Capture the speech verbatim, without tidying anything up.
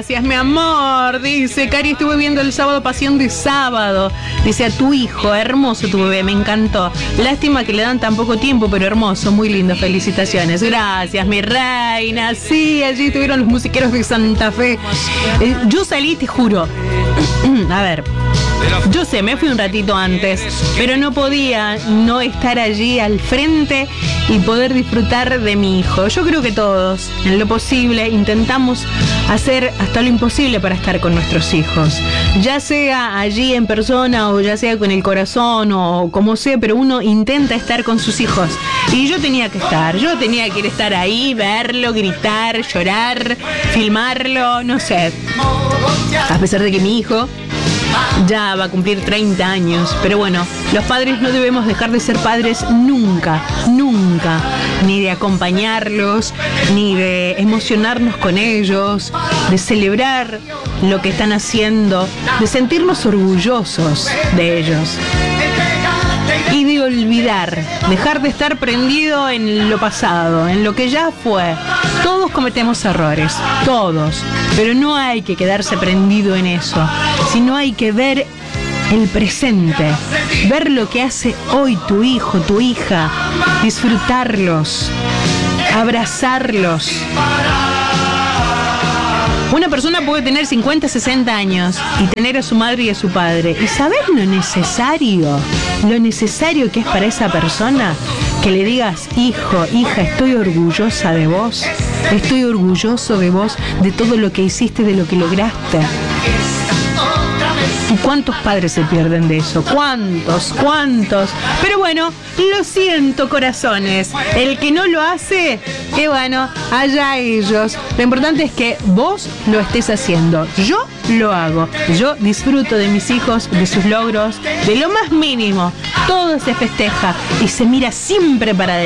Gracias, mi amor. Dice, Cari, estuve viendo el sábado Pasión de Sábado. Dice, a tu hijo, hermoso tu bebé, me encantó. Lástima que le dan tan poco tiempo, pero hermoso, muy lindo, felicitaciones. Gracias, mi reina. Sí, allí estuvieron los musiqueros de Santa Fe. Eh, yo salí, te juro. A ver, yo sé, me fui un ratito antes, pero no podía no estar allí al frente y poder disfrutar de mi hijo. Yo creo que todos, en lo posible, intentamos hacer hasta lo imposible para estar con nuestros hijos. Ya sea allí en persona o ya sea con el corazón o como sea, pero uno intenta estar con sus hijos. Y yo tenía que estar, yo tenía que estar ahí, verlo, gritar, llorar, filmarlo, no sé. A pesar de que mi hijo ya va a cumplir treinta años, pero bueno, los padres no debemos dejar de ser padres nunca, nunca, ni de acompañarlos, ni de emocionarnos con ellos, de celebrar lo que están haciendo, de sentirnos orgullosos de ellos. Y de olvidar, dejar de estar prendido en lo pasado, en lo que ya fue. Todos cometemos errores, todos, pero no hay que quedarse prendido en eso, sino hay que ver el presente, ver lo que hace hoy tu hijo, tu hija, disfrutarlos, abrazarlos. Una persona puede tener cincuenta, sesenta años y tener a su madre y a su padre y saber lo necesario, lo necesario que es para esa persona que le digas, hijo, hija, estoy orgullosa de vos, estoy orgulloso de vos, de todo lo que hiciste, de lo que lograste. ¿Y cuántos padres se pierden de eso? ¿Cuántos? ¿Cuántos? Pero bueno, lo siento, corazones. El que no lo hace, que bueno, allá ellos. Lo importante es que vos lo estés haciendo. Yo lo hago. Yo disfruto de mis hijos, de sus logros, de lo más mínimo. Todo se festeja y se mira siempre para adelante.